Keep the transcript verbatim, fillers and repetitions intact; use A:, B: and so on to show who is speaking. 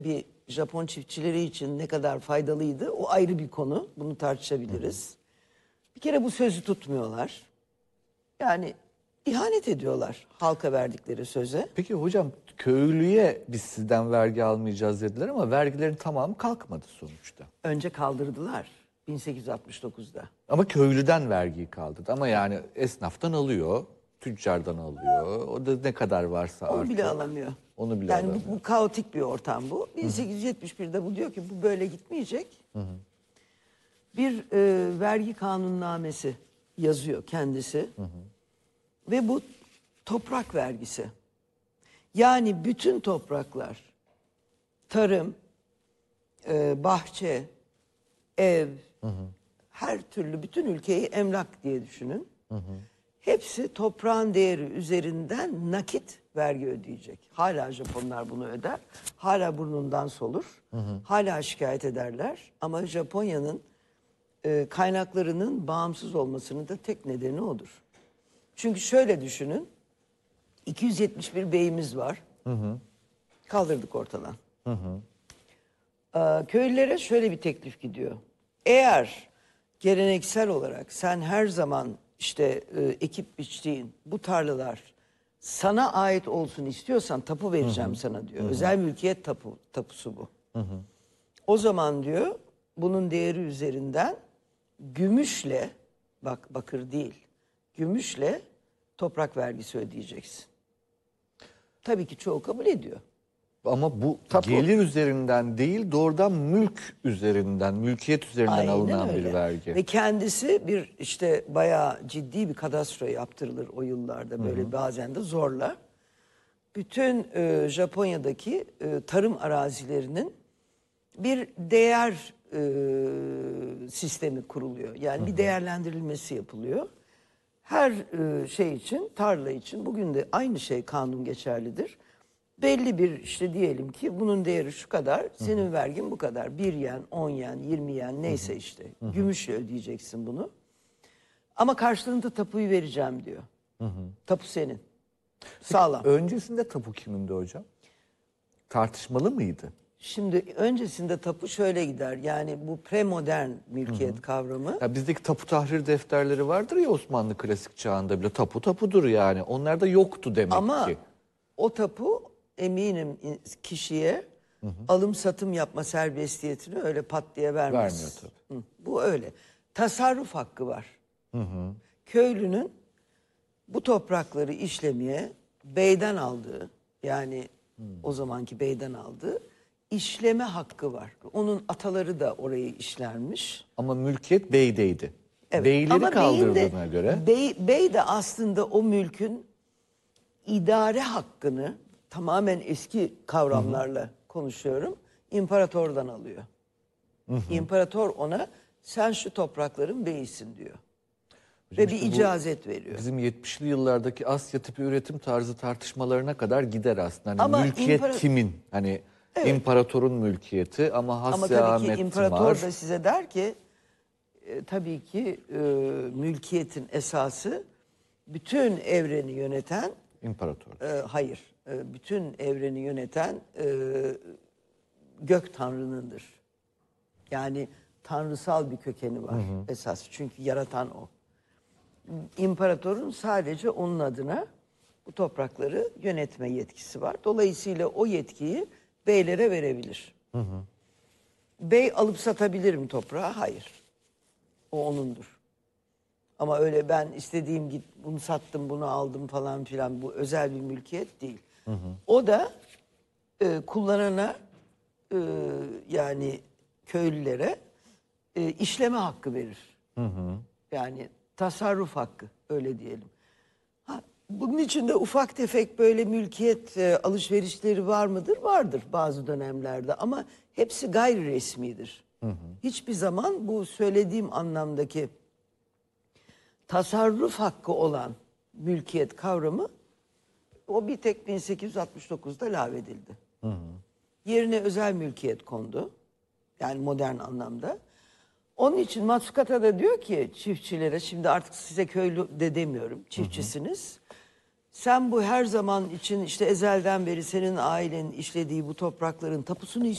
A: bir Japon çiftçileri için ne kadar faydalıydı o ayrı bir konu. Bunu tartışabiliriz. Hı hı. Bir kere bu sözü tutmuyorlar. Yani ihanet ediyorlar halka verdikleri söze.
B: Peki hocam, köylüye biz sizden vergi almayacağız dediler ama vergilerin tamamı kalkmadı sonuçta.
A: Önce kaldırdılar bin sekiz yüz altmış dokuzda.
B: Ama köylüden vergiyi kaldırdı. Ama yani esnaftan alıyor, tüccardan alıyor. O da ne kadar varsa
A: Onu
B: artık.
A: bile alamıyor.
B: Onu bile
A: yani
B: alamıyor.
A: Bu, bu kaotik bir ortam bu. bin sekiz yüz yetmiş birde bu diyor ki bu böyle gitmeyecek. Hı hı. Bir e, vergi kanunnamesi yazıyor kendisi. Hı hı. Ve bu toprak vergisi. Yani bütün topraklar, tarım, e, bahçe, ev, hı hı. her türlü bütün ülkeyi emlak diye düşünün. Hı hı. Hepsi toprağın değeri üzerinden nakit vergi ödeyecek. Hala Japonlar bunu öder. Hala burnundan solur. Hı hı. Hala şikayet ederler. Ama Japonya'nın e, kaynaklarının bağımsız olmasının da tek nedeni odur. Çünkü şöyle düşünün. iki yüz yetmiş bir beyimiz var. Hı hı. Kaldırdık ortadan. Hı hı. Ee, köylülere şöyle bir teklif gidiyor. Eğer geleneksel olarak sen her zaman işte e, ekip biçtiğin bu tarlalar sana ait olsun istiyorsan tapu vereceğim, hı hı. sana diyor. Hı hı. Özel mülkiyet tapu, tapusu bu. Hı hı. O zaman diyor bunun değeri üzerinden gümüşle, bak bakır değil, gümüşle toprak vergisi ödeyeceksin. Tabii ki çoğu kabul ediyor.
B: Ama bu
A: Tapu.
B: gelir üzerinden değil, doğrudan mülk üzerinden, mülkiyet üzerinden Aynen alınan öyle. bir vergi.
A: Ve kendisi bir işte bayağı ciddi bir kadastro yaptırılır o yıllarda, böyle hı hı. bazen de zorla. Bütün e, Japonya'daki e, tarım arazilerinin bir değer e, sistemi kuruluyor. Yani hı hı. bir değerlendirilmesi yapılıyor. Her e, şey için, tarla için bugün de aynı şey, kanun geçerlidir. Belli bir işte diyelim ki bunun değeri şu kadar, senin hı hı. vergin bu kadar. Bir yen, on yen, yirmi yen neyse işte. Hı hı. Gümüşle ödeyeceksin bunu. Ama karşılığında tapuyu vereceğim diyor. Hı hı. Tapu senin. Sağlam.
B: Peki, öncesinde tapu kimindi hocam? Tartışmalı mıydı?
A: Şimdi öncesinde tapu şöyle gider. Yani bu premodern mülkiyet hı hı. kavramı.
B: Ya bizdeki tapu tahrir defterleri vardır ya Osmanlı klasik çağında bile. Tapu tapudur yani. Onlarda yoktu demek
A: Ama
B: ki.
A: Ama o tapu eminim kişiye hı hı. alım satım yapma serbestiyetini öyle pat diye vermez.
B: Vermiyor tabii.
A: Hı, bu öyle. Tasarruf hakkı var.
B: Hı hı.
A: Köylünün bu toprakları işlemeye beyden aldığı, yani hı. o zamanki beyden aldığı işleme hakkı var. Onun ataları da orayı işlermiş.
B: Ama mülkiyet beydeydi.
A: Evet.
B: Beyleri
A: Ama
B: kaldırdığına
A: de,
B: göre.
A: Bey, bey de aslında o mülkün idare hakkını, tamamen eski kavramlarla hı hı. konuşuyorum, imparatordan alıyor. Hı hı. İmparator ona sen şu toprakların beyisin diyor.
B: Hocam
A: Ve
B: işte
A: bir icazet veriyor.
B: Bizim yetmişli yıllardaki Asya tipi üretim tarzı tartışmalarına kadar gider aslında. Hani
A: Ama
B: mülkiyet
A: impara-
B: kimin? Hani
A: evet.
B: imparatorun mülkiyeti ama
A: Ama
B: Hasya
A: tabii ki
B: Ahmet
A: imparator
B: Tımar.
A: da size der ki e, tabii ki e, mülkiyetin esası bütün evreni yöneten
B: İmparator.
A: e, hayır. E, bütün evreni yöneten e, gök tanrınındır. Yani tanrısal bir kökeni var hı hı. esas. Çünkü yaratan o. İmparatorun sadece onun adına bu toprakları yönetme yetkisi var. Dolayısıyla o yetkiyi beylere verebilir. Hı hı. Bey alıp satabilir mi toprağı? Hayır. O onundur. Ama öyle ben istediğim git bunu sattım, bunu aldım falan filan, bu özel bir mülkiyet değil. Hı hı. O da e, kullanana e, yani köylülere e, işleme hakkı verir. Hı hı. Yani tasarruf hakkı, öyle diyelim. Ha, bunun içinde ufak tefek böyle mülkiyet e, alışverişleri var mıdır? Vardır bazı dönemlerde ama hepsi gayri resmidir. Hı hı. Hiçbir zaman bu söylediğim anlamdaki tasarruf hakkı olan mülkiyet kavramı o bir tek bin sekiz yüz altmış dokuzda lağvedildi. Hı hı. Yerine özel mülkiyet kondu. Yani modern anlamda. Onun için Matsukata da diyor ki çiftçilere, şimdi artık size köylü de demiyorum, çiftçisiniz. sen bu her zaman için işte ezelden beri senin ailenin işlediği bu toprakların tapusunu